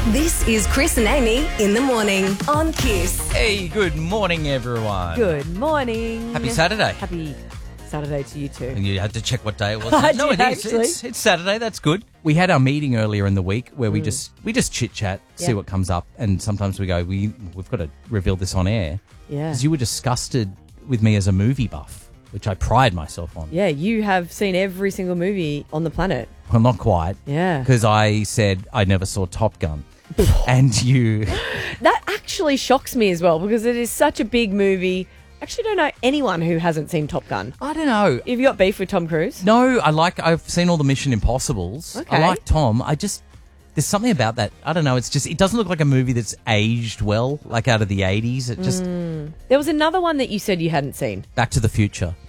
This is Chris and Amy in the morning on Kiss. Hey, good morning, everyone. Good morning. Happy Saturday. Happy Saturday to you too. And you had to check what day it was. I No, did, it is. actually. It's Saturday. That's good. We had our meeting earlier in the week where we just chit chat, see Yeah. what comes up, and sometimes we go, we've got to reveal this on air. Yeah. Because you were disgusted with me as a movie buff, which I pride myself on. Yeah, you have seen every single movie on the planet. Well, not quite. Yeah. Because I said I never saw Top Gun. And you... That actually shocks me as well because it is such a big movie. I actually don't know anyone who hasn't seen Top Gun. I don't know. Have you got beef with Tom Cruise? No, I've seen all the Mission Impossibles. Okay. I like Tom. There's something about that. I don't know. It doesn't look like a movie that's aged well, like out of the 80s. It just, There was another one that you said you hadn't seen. Back to the Future.